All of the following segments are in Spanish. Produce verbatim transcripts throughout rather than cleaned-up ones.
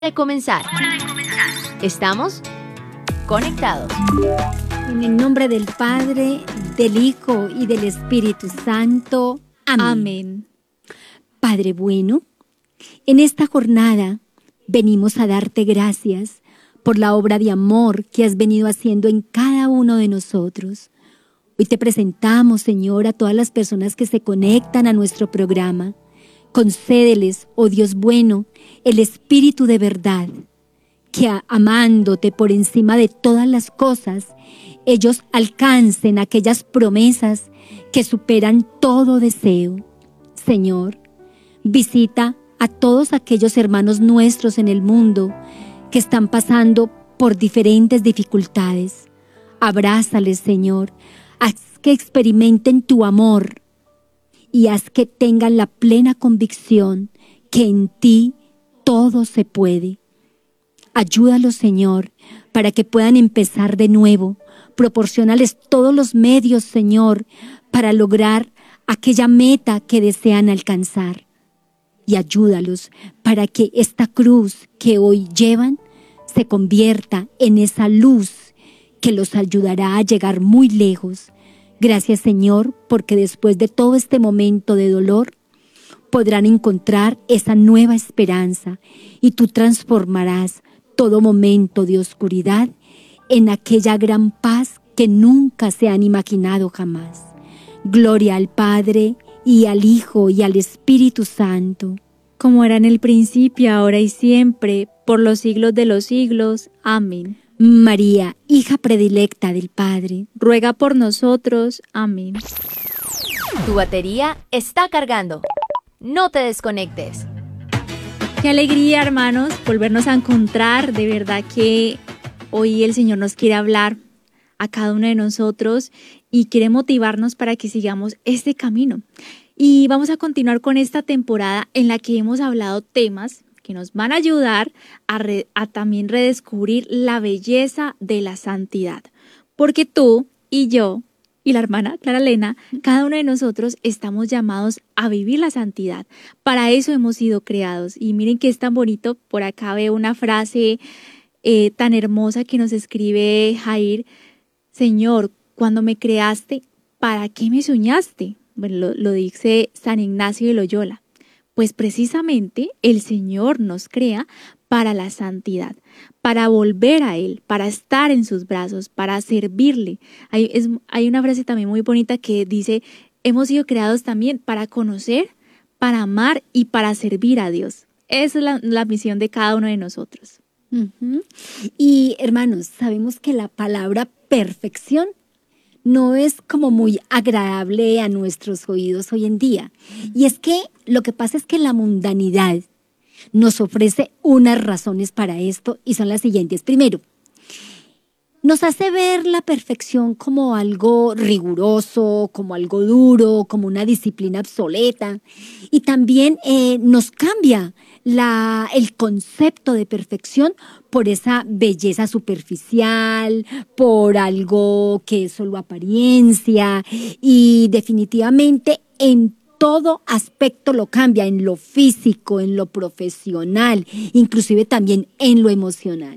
de comenzar. Estamos conectados. En el nombre del Padre, del Hijo y del Espíritu Santo. Amén. Amén. Padre bueno, en esta jornada venimos a darte gracias por la obra de amor que has venido haciendo en cada uno de nosotros. Hoy te presentamos, Señor, a todas las personas que se conectan a nuestro programa. Concédeles, oh Dios bueno, el espíritu de verdad, que a- amándote por encima de todas las cosas, ellos alcancen aquellas promesas que superan todo deseo. Señor, visita a todos aquellos hermanos nuestros en el mundo que están pasando por diferentes dificultades. Abrázales, Señor, haz que experimenten tu amor y haz que tengan la plena convicción que en ti todo se puede. Ayúdalos, Señor, para que puedan empezar de nuevo. Proporciónales todos los medios, Señor, para lograr aquella meta que desean alcanzar. Y ayúdalos para que esta cruz que hoy llevan se convierta en esa luz que los ayudará a llegar muy lejos. Gracias, Señor, porque después de todo este momento de dolor, podrán encontrar esa nueva esperanza y tú transformarás todo momento de oscuridad en aquella gran paz que nunca se han imaginado jamás. Gloria al Padre, y al Hijo, y al Espíritu Santo. Como era en el principio, ahora y siempre, por los siglos de los siglos. Amén. María, hija predilecta del Padre, Ruega por nosotros. Amén. Tu batería está cargando. No te desconectes. Qué alegría, hermanos, volvernos a encontrar. De verdad que hoy el Señor nos quiere hablar a cada uno de nosotros y quiere motivarnos para que sigamos este camino. Y vamos a continuar con esta temporada en la que hemos hablado temas que nos van a ayudar a, re- a también redescubrir la belleza de la santidad. Porque tú y yo y la hermana Clara Lena, cada uno de nosotros estamos llamados a vivir la santidad. Para eso hemos sido creados. Y miren que es tan bonito. Por acá veo una frase eh, tan hermosa que nos escribe Jair. Señor, cuando me creaste, ¿para qué me soñaste? Bueno, lo, lo dice San Ignacio de Loyola. Pues precisamente el Señor nos crea para la santidad, para volver a Él, para estar en sus brazos, para servirle. Hay, es, hay una frase también muy bonita que dice, hemos sido creados también para conocer, para amar y para servir a Dios. Esa es la, la misión de cada uno de nosotros. Ujú. Y hermanos, sabemos que la palabra perfección no es como muy agradable a nuestros oídos hoy en día. Y es que lo que pasa es que la mundanidad nos ofrece unas razones para esto y son las siguientes. Primero, nos hace ver la perfección como algo riguroso, como algo duro, como una disciplina obsoleta. Y también eh, nos cambia la, el concepto de perfección por esa belleza superficial, por algo que es solo apariencia y definitivamente en todo aspecto lo cambia, en lo físico, en lo profesional, inclusive también en lo emocional.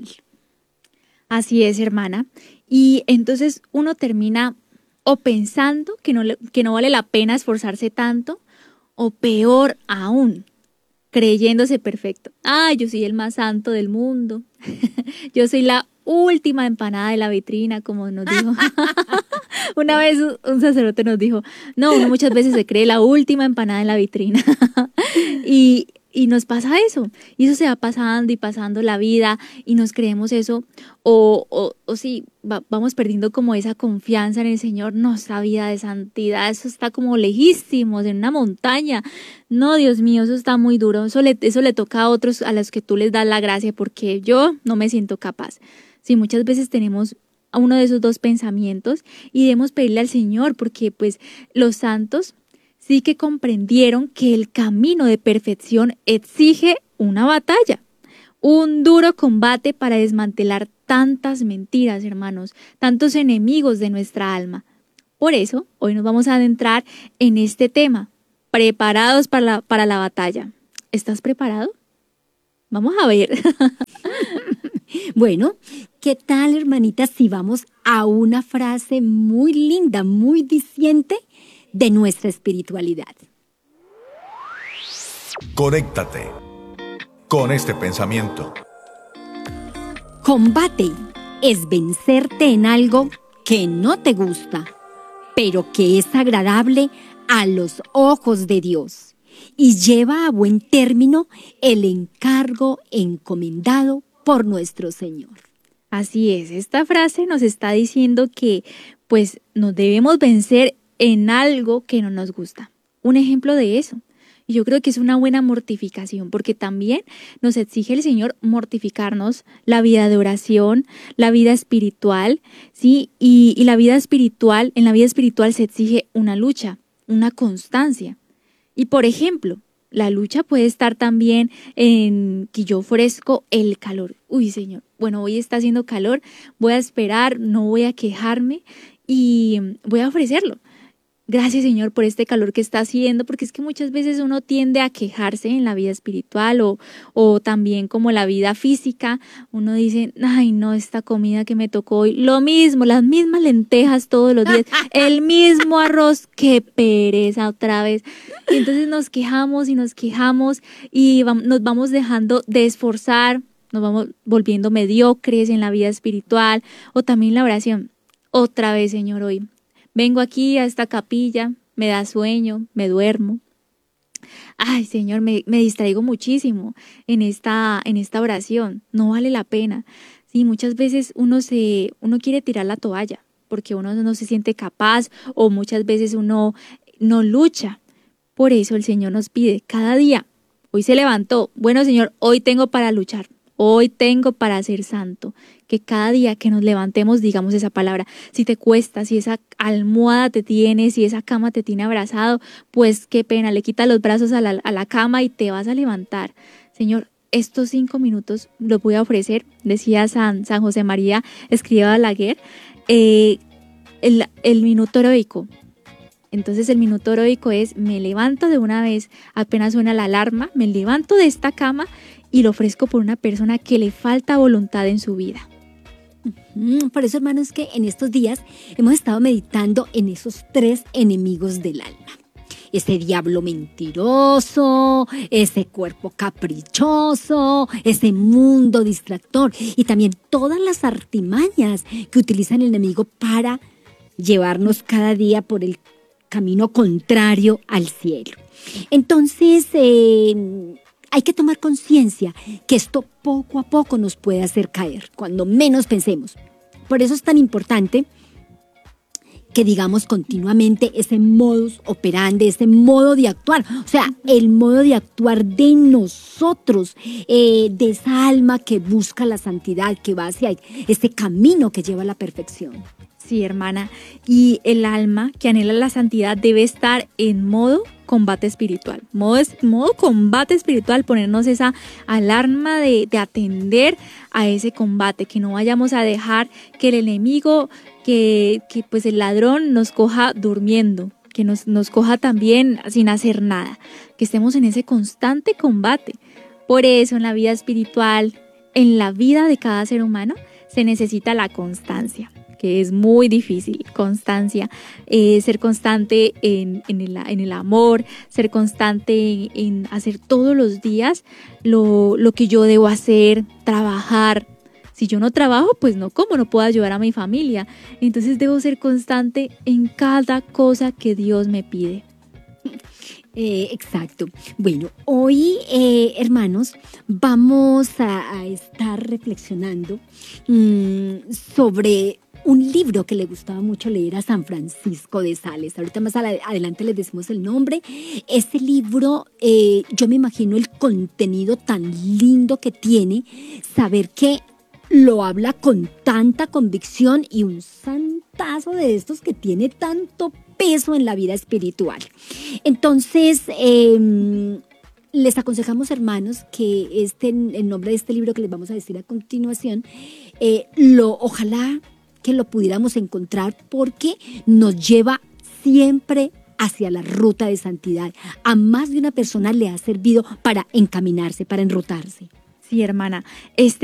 Así es, hermana. Y entonces uno termina o pensando que no, le- que no vale la pena esforzarse tanto, o peor aún, creyéndose perfecto. Ah, yo soy el más santo del mundo. Yo soy la última empanada de la vitrina, como nos dijo. Una vez un un sacerdote nos dijo, no, uno muchas veces se cree la última empanada en la vitrina. y, y nos pasa eso. Y eso se va pasando y pasando la vida y nos creemos eso. O, o, o sí, va- vamos perdiendo como esa confianza en el Señor. No, esa vida de santidad, eso está como lejísimos, en una montaña. No, Dios mío, eso está muy duro. Eso le, eso le toca a otros a los que tú les das la gracia porque yo no me siento capaz. Sí, muchas veces tenemos a uno de esos dos pensamientos y debemos pedirle al Señor porque pues los santos sí que comprendieron que el camino de perfección exige una batalla, un duro combate para desmantelar tantas mentiras, hermanos, tantos enemigos de nuestra alma. Por eso, hoy nos vamos a adentrar en este tema, preparados para la, para la batalla. ¿Estás preparado? Vamos a ver. Bueno, ¿qué tal, hermanita, si vamos a una frase muy linda, muy diciente de nuestra espiritualidad? Conéctate con este pensamiento. Combate es vencerte en algo que no te gusta, pero que es agradable a los ojos de Dios y lleva a buen término el encargo encomendado por nuestro Señor. Así es, esta frase nos está diciendo que pues nos debemos vencer en algo que no nos gusta. Un ejemplo de eso. Y yo creo que es una buena mortificación, porque también nos exige el Señor mortificarnos la vida de oración, la vida espiritual, ¿sí? Y, y la vida espiritual, en la vida espiritual se exige una lucha, una constancia. Y por ejemplo, la lucha puede estar también en que yo ofrezco el calor. Uy, Señor, bueno, hoy está haciendo calor, voy a esperar, no voy a quejarme y voy a ofrecerlo. Gracias, Señor, por este calor que está haciendo, porque es que muchas veces uno tiende a quejarse en la vida espiritual o, o también como la vida física. Uno dice, ay, no, esta comida que me tocó hoy, lo mismo, las mismas lentejas todos los días, el mismo arroz, qué pereza otra vez. Y entonces nos quejamos y nos quejamos y nos vamos dejando de esforzar, nos vamos volviendo mediocres en la vida espiritual o también la oración. Otra vez, Señor, hoy vengo aquí a esta capilla, me da sueño, me duermo. Ay, Señor, me, me distraigo muchísimo en esta, en esta oración. No vale la pena. Sí, muchas veces uno, se, uno quiere tirar la toalla porque uno no se siente capaz o muchas veces uno no lucha. Por eso el Señor nos pide cada día. Hoy se levantó. Bueno, Señor, hoy tengo para luchar. Hoy tengo para ser santo. Que cada día que nos levantemos digamos esa palabra. Si te cuesta, si esa almohada te tiene, si esa cama te tiene abrazado, pues qué pena, le quitas los brazos a la, a la cama y te vas a levantar. Señor, estos cinco minutos los voy a ofrecer, decía San, San José María Escrivá de Balaguer, eh, el, el minuto heroico. Entonces el minuto heroico es, me levanto de una vez, apenas suena la alarma, me levanto de esta cama y lo ofrezco por una persona que le falta voluntad en su vida. Por eso, hermanos, que en estos días hemos estado meditando en esos tres enemigos del alma. Ese diablo mentiroso, ese cuerpo caprichoso, ese mundo distractor y también todas las artimañas que utiliza el enemigo para llevarnos cada día por el camino contrario al cielo. Entonces, eh, hay que tomar conciencia que esto poco a poco nos puede hacer caer, cuando menos pensemos. Por eso es tan importante que digamos continuamente ese modus operandi, ese modo de actuar, o sea, el modo de actuar de nosotros, eh, de esa alma que busca la santidad, que va hacia ese camino que lleva a la perfección. Sí, hermana, y el alma que anhela la santidad debe estar en modo combate espiritual, modo, modo combate espiritual, ponernos esa alarma de, de atender a ese combate, que no vayamos a dejar que el enemigo, que, que pues el ladrón nos coja durmiendo, que nos, nos coja también sin hacer nada, que estemos en ese constante combate. Por eso en la vida espiritual, en la vida de cada ser humano, se necesita la constancia, que es muy difícil, constancia, eh, ser constante en, en, el, en el amor, ser constante en, en hacer todos los días lo, lo que yo debo hacer, trabajar. Si yo no trabajo, pues no como, no puedo ayudar a mi familia. Entonces debo ser constante en cada cosa que Dios me pide. Eh, exacto. Bueno, hoy, eh, hermanos, vamos a, a estar reflexionando mmm, sobre un libro que le gustaba mucho leer a San Francisco de Sales. Ahorita más adelante les decimos el nombre. Este libro, eh, yo me imagino el contenido tan lindo que tiene, saber que lo habla con tanta convicción y un santazo de estos que tiene tanto peso en la vida espiritual. Entonces, eh, les aconsejamos, hermanos, que este, el nombre de este libro que les vamos a decir a continuación, eh, lo, ojalá que lo pudiéramos encontrar porque nos lleva siempre hacia la ruta de santidad. A más de una persona le ha servido para encaminarse, para enrutarse. Sí, Sí, hermana. Este